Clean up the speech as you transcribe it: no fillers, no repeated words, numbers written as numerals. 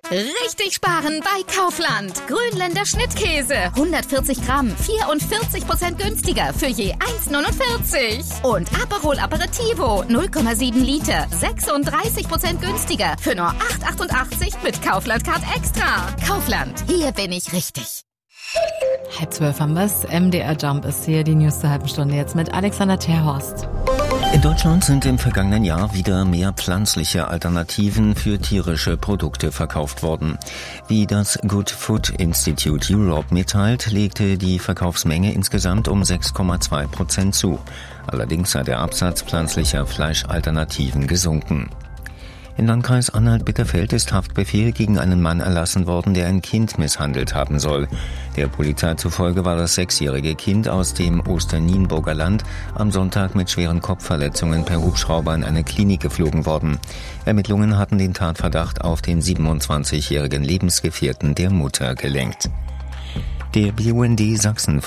Richtig sparen bei Kaufland. Grünländer Schnittkäse. 140 Gramm, 44% günstiger für je 1,49. Und Aperol Aperitivo, 0,7 Liter, 36% günstiger für nur 8,88 mit Kaufland Card Extra. Kaufland, hier bin ich richtig. 11:30 haben wir's. MDR Jump ist hier, die News zur halben Stunde jetzt mit Alexander Terhorst. In Deutschland sind im vergangenen Jahr wieder mehr pflanzliche Alternativen für tierische Produkte verkauft worden. Wie das Good Food Institute Europe mitteilt, legte die Verkaufsmenge insgesamt um 6,2% zu. Allerdings sei der Absatz pflanzlicher Fleischalternativen gesunken. Im Landkreis Anhalt-Bitterfeld ist Haftbefehl gegen einen Mann erlassen worden, der ein Kind misshandelt haben soll. Der Polizei zufolge war das 6-jährige Kind aus dem Osternienburger Land am Sonntag mit schweren Kopfverletzungen per Hubschrauber in eine Klinik geflogen worden. Ermittlungen hatten den Tatverdacht auf den 27-jährigen Lebensgefährten der Mutter gelenkt. Der BUND Sachsen